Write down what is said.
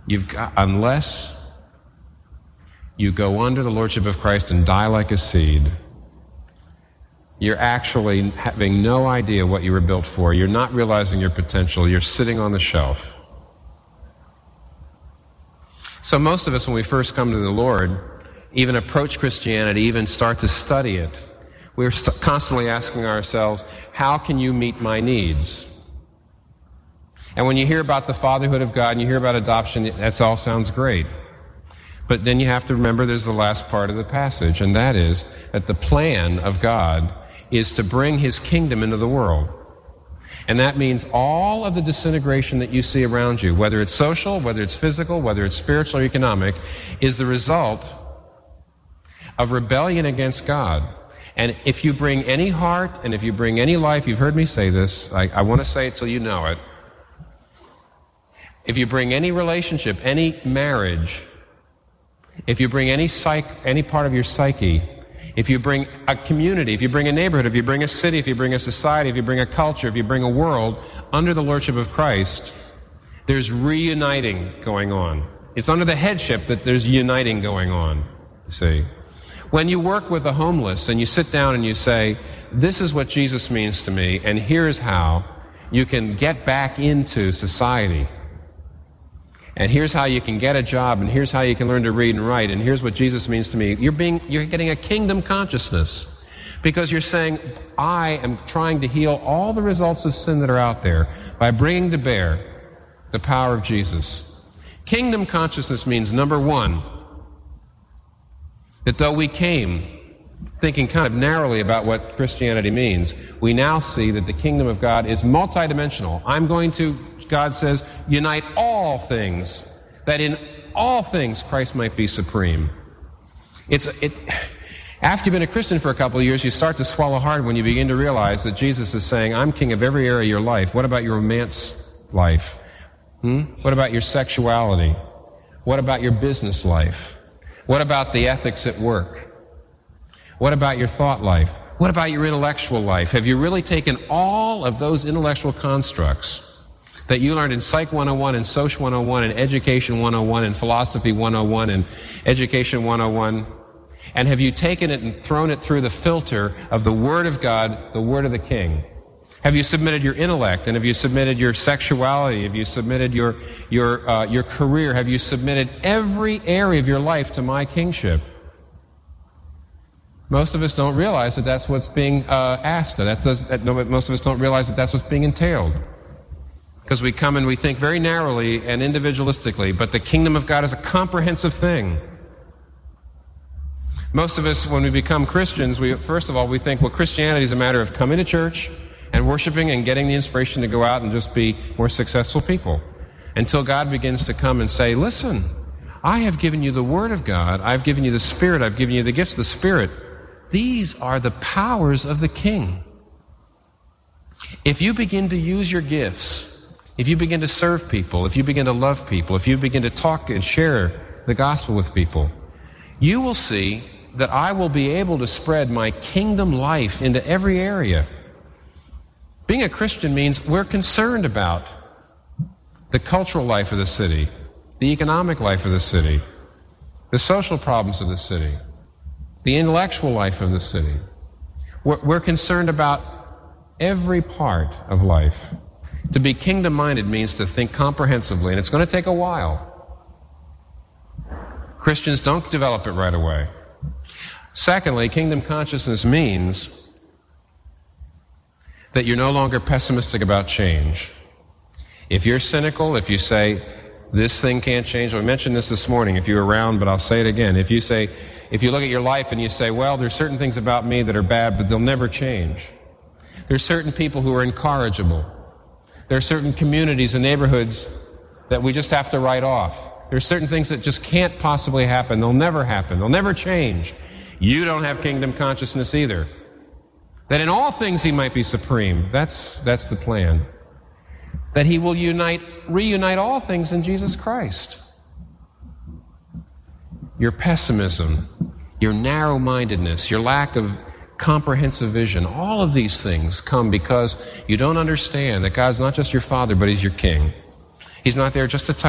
unless you go under the lordship of Christ and die like a seed, you're actually having no idea what you were built for. You're not realizing your potential. You're sitting on the shelf. So most of us, when we first come to the Lord, even approach Christianity, even start to study it, we're constantly asking ourselves, how can you meet my needs? And when you hear about the fatherhood of God and you hear about adoption, that all sounds great. But then you have to remember there's the last part of the passage, and that is that the plan of God is to bring His kingdom into the world. And that means all of the disintegration that you see around you, whether it's social, whether it's physical, whether it's spiritual or economic, is the result of rebellion against God. And if you bring any heart and if you bring any life, you've heard me say this, I want to say it till you know it. If you bring any relationship, any marriage, if you bring any part of your psyche, if you bring a community, if you bring a neighborhood, if you bring a city, if you bring a society, if you bring a culture, if you bring a world under the lordship of Christ, there's reuniting going on. It's under the headship that there's uniting going on, you see. When you work with the homeless and you sit down and you say, this is what Jesus means to me, and here's how you can get back into society. And here's how you can get a job, and here's how you can learn to read and write, and here's what Jesus means to me. You're getting a kingdom consciousness, because you're saying, I am trying to heal all the results of sin that are out there by bringing to bear the power of Jesus. Kingdom consciousness means, number one, that though we came thinking kind of narrowly about what Christianity means, we now see that the kingdom of God is multidimensional. I'm going to, God says, unite all things, that in all things Christ might be supreme. After you've been a Christian for a couple of years, you start to swallow hard when you begin to realize that Jesus is saying, I'm king of every area of your life. What about your romance life? What about your sexuality? What about your business life? What about the ethics at work? What about your thought life? What about your intellectual life? Have you really taken all of those intellectual constructs that you learned in Psych 101 and Social 101 and Education 101 and Philosophy 101 and Education 101, and have you taken it and thrown it through the filter of the Word of God, the Word of the King? Have you submitted your intellect, and have you submitted your sexuality? Have you submitted your career? Have you submitted every area of your life to my kingship? Most of us don't realize that that's what's being asked. Most of us don't realize that that's what's being entailed. Because we come and we think very narrowly and individualistically, but the kingdom of God is a comprehensive thing. Most of us, when we become Christians, first of all, we think, well, Christianity is a matter of coming to church and worshiping and getting the inspiration to go out and just be more successful people. Until God begins to come and say, listen, I have given you the Word of God, I've given you the Spirit, I've given you the gifts of the Spirit. These are the powers of the King. If you begin to use your gifts, if you begin to serve people, if you begin to love people, if you begin to talk and share the gospel with people, you will see that I will be able to spread my kingdom life into every area. Being a Christian means we're concerned about the cultural life of the city, the economic life of the city, the social problems of the city, the intellectual life of the city. We're concerned about every part of life. To be kingdom-minded means to think comprehensively, and it's going to take a while. Christians don't develop it right away. Secondly, kingdom consciousness means that you're no longer pessimistic about change. If you're cynical, if you say, this thing can't change, I mentioned this morning, if you're around, but I'll say it again. If you look at your life and you say, well, there's certain things about me that are bad, but they'll never change. There's certain people who are incorrigible. There are certain communities and neighborhoods that we just have to write off. There's certain things that just can't possibly happen. They'll never happen. They'll never change. You don't have kingdom consciousness either. That in all things He might be supreme. That's the plan. That He will reunite all things in Jesus Christ. Your pessimism, your narrow-mindedness, your lack of comprehensive vision, all of these things come because you don't understand that God's not just your Father, but He's your King. He's not there just to touch